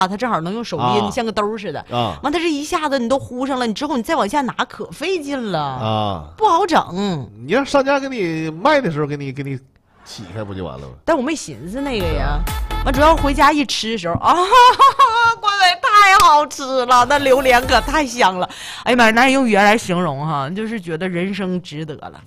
它正好能用手拎，像个兜似的啊。 完，它这一下子你都呼上了，你之后你再往下拿可费劲了啊， 不好整。 你让商家给你卖的时候给你起开不就完了吗？ 但我没寻思那个呀。完，主要回家一吃的时候啊，关伟太好吃了，那榴莲可太香了。哎呀妈呀，难以用语言来形容哈，就是觉得人生值得了。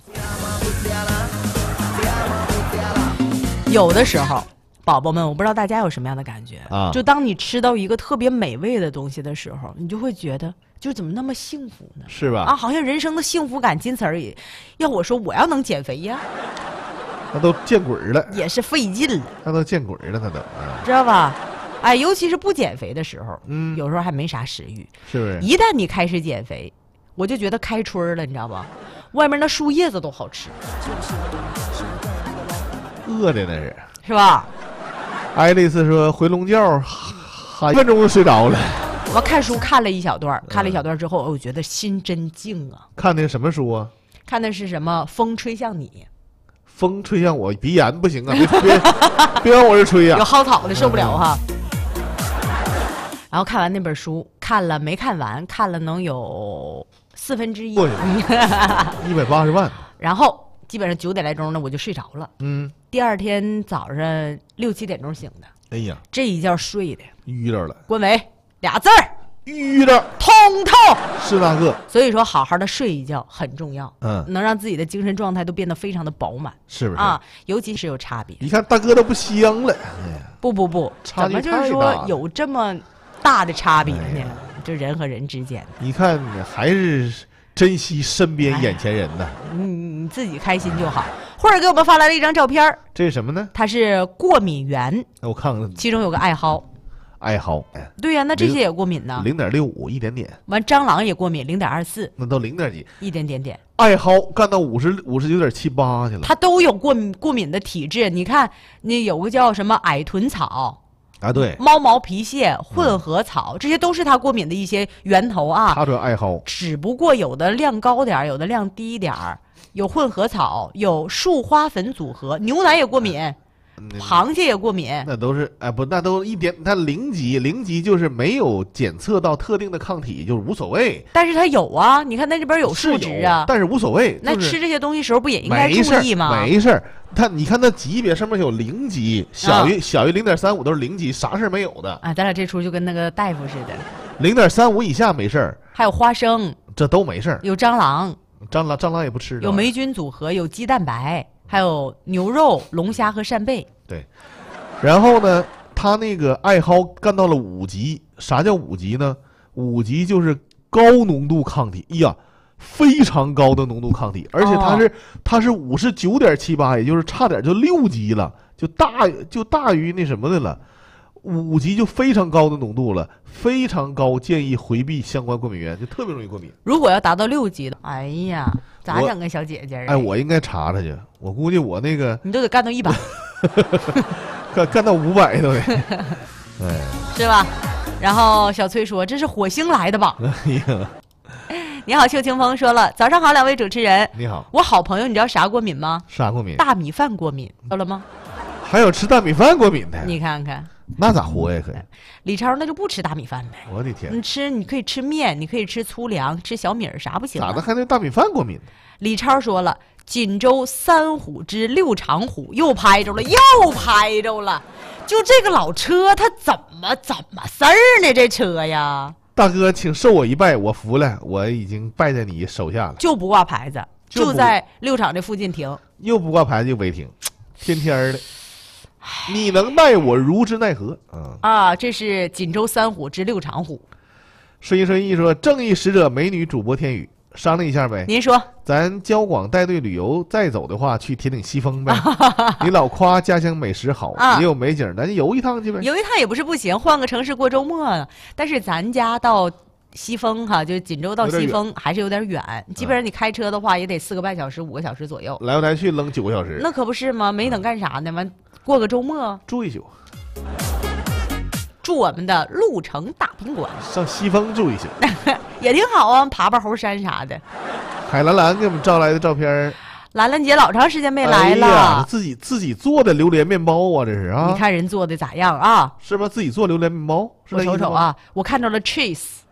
有的时候。宝宝们，我不知道大家有什么样的感觉啊？ 就当你吃到一个特别美味的东西的时候，你就会觉得，就怎么那么幸福呢？ 是吧？ 啊，好像人生的幸福感仅此而已。要我说，我要能减肥呀， 那都见鬼了， 也是费劲了。 那都见鬼了，那都知道吧？哎，尤其是不减肥的时候， 有时候还没啥食欲， 是不是？ 一旦你开始减肥，我就觉得开春了，你知道吧？外面那树叶子都好吃， 饿的那是吧？ 爱丽丝说回笼觉，1分钟就睡着了。 我看书看了一小段，之后，我觉得心真静啊。 看的什么书啊？ 看的是什么？风吹向你。 风吹向我，鼻炎不行啊！别往我这吹呀！ 有蒿草的受不了哈。然后看完那本书，看了没看完？看了能有1/4。 过去180万。 然后基本上9点来钟呢，我就睡着了。第二天早上6、7点钟醒的。 哎呀， 这一觉睡的淤着了。 关伟俩字儿， 淤着， 通透。 是那个。 所以说，好好的睡一觉很重要。能让自己的精神状态都变得非常的饱满， 是不是啊？尤其是有差别。 你看大哥都不香了。 不，怎么就是说有这么大的差别呢？就人和人之间。 你看，还是珍惜身边眼前人呢。 你自己开心就好。或者给我们发来了一张照片， 这是什么呢？ 它是过敏源。 我看看， 其中有个艾蒿。 艾蒿， 对呀，那这些也过敏呢。 0.65，一点点。 完，蟑螂也过敏，0.24。 那都0点几， 一点点。 艾蒿干到59.78去了。 它都有过敏的体质。你看，那有个叫什么矮臀草。 啊，对， 猫毛皮屑、混合草，这些都是它过敏的一些源头啊。 它主艾蒿， 只不过有的量高点，有的量低点，有混合草，有树花粉组合，牛奶也过敏，螃蟹也过敏。 那都是那都一点，它0级就是没有检测到特定的抗体，就无所谓。 但是它有啊，你看那这边有数值啊， 但是无所谓。 那吃这些东西时候不也应该注意吗？ 没事。你看那级别上面有0级，小于0.35都是0级，啥事没有的啊。咱俩这出就跟那个大夫似的 ，0.35以下没事。 还有花生，这都没事。 有蟑螂也不吃。 有霉菌组合，有鸡蛋白，还有牛肉、龙虾和扇贝。 对。然后呢，它那个艾蒿干到了5级。啥叫5级呢？5级就是高浓度抗体。哎呀，非常高的浓度抗体，而且它是59.78，也就是差点就6级了，就大于那什么的了。5级就非常高的浓度了，非常高，建议回避相关过敏源，就特别容易过敏。 如果要达到6级的，哎呀，咋整啊，小姐姐？ 我应该查查去。我估计我那个你都得干到100， 干到500都得， 是吧？然后小崔说：“这是火星来的吧？” 哎呀。 你好，秀清风说了，早上好，2位主持人。 你好， 我好朋友，你知道啥过敏吗？ 啥过敏？ 大米饭过敏，知道了吗？ 还有吃大米饭过敏的？ 你看看， 那咋活呀？可李超那就不吃大米饭呗。 我的天！ 你可以吃面，你可以吃粗粮，吃小米啥不行？ 咋的还对大米饭过敏？ 李超说了，锦州3虎之6长虎又拍着了，就这个老车，它怎么事儿呢？这车呀！ 大哥，请受我一拜，我服了，我已经拜在你手下了。 就不挂牌子，就在6厂这附近停， 又不挂牌子又违停，天的。你能奈我如之奈何？ 这是锦州3虎之6长虎。 顺义说，正义使者美女主播天宇，商量一下呗。 您说， 咱交广带队旅游，再走的话去铁岭西峰呗。你老夸家乡美食好，也有美景，咱游一趟去呗。 游一趟也不是不行，换个城市过周末呢。但是咱家到西峰哈，就锦州到西峰还是有点远，基本上你开车的话也得4个半小时、5个小时左右， 来回来去扔9个小时。 那可不是吗？没等干啥呢，完过个周末住一宿。 住我们的鹿城大宾馆， 上西峰住一宿也挺好啊，爬猴山啥的。 海蓝蓝给我们照来的照片， 兰兰姐老长时间没来了， 哎呀，自己做的榴莲面包啊，这是啊。 你看人做的咋样啊？ 是吧？自己做榴莲面包，是我那意思吗？ 瞅瞅啊，我看到了 cheese。